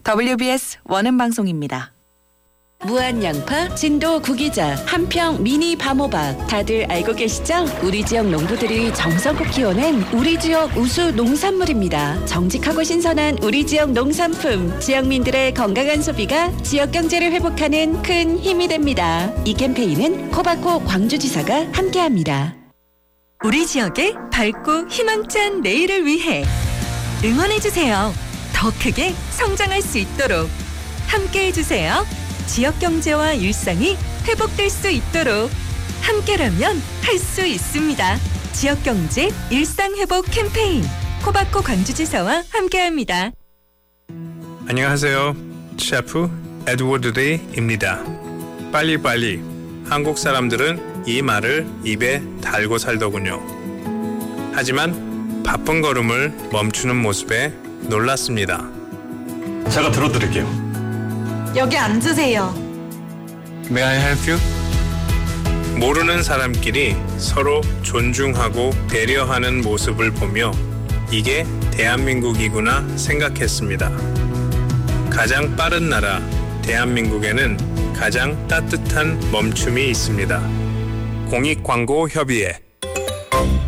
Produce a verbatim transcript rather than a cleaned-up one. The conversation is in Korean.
더블유비에스 원음 방송입니다. 무한 양파, 진도 구기자, 한평 미니 밤호박 다들 알고 계시죠? 우리 지역 농부들이 정성껏 키워낸 우리 지역 우수 농산물입니다. 정직하고 신선한 우리 지역 농산품, 지역민들의 건강한 소비가 지역 경제를 회복하는 큰 힘이 됩니다. 이 캠페인은 코바코 광주지사가 함께합니다. 우리 지역의 밝고 희망찬 내일을 위해 응원해주세요. 더 크게 성장할 수 있도록 함께해주세요. 지역 경제와 일상이 회복될 수 있도록 함께라면 할 수 있습니다. 지역 경제 일상 회복 캠페인 코바코 광주지사와 함께합니다. 안녕하세요. 셰프 에드워드 레이입니다. 빨리빨리. 한국 사람들은 이 말을 입에 달고 살더군요. 하지만 바쁜 걸음을 멈추는 모습에 놀랐습니다. 제가 들어드릴게요. 여기 앉으세요. May I help you? 모르는 사람끼리 서로 존중하고 배려하는 모습을 보며 이게 대한민국이구나 생각했습니다. 가장 빠른 나라 대한민국에는 가장 따뜻한 멈춤이 있습니다. 공익광고협의회